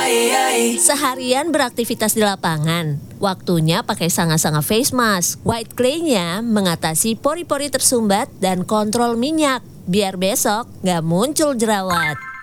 Seharian beraktivitas di lapangan, waktunya pakai sanga-sanga face mask. White clay-nya mengatasi pori-pori tersumbat dan kontrol minyak, biar besok nggak muncul jerawat.